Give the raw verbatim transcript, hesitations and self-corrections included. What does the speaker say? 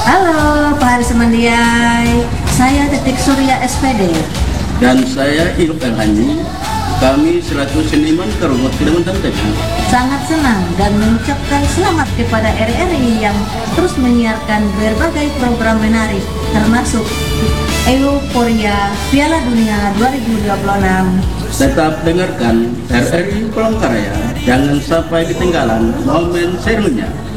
Halo Pak Haris Semandiai, saya Titik Surya S P D. Dan saya Iluk Elhani, kami selaku seniman Karungut Kalimantan Tengah Sangat senang dan mengucapkan selamat kepada R R I yang terus menyiarkan berbagai program menarik, termasuk Euforia Piala Dunia dua ribu dua puluh enam. Tetap dengarkan R R I Palangkaraya, jangan sampai ketinggalan momen serunya.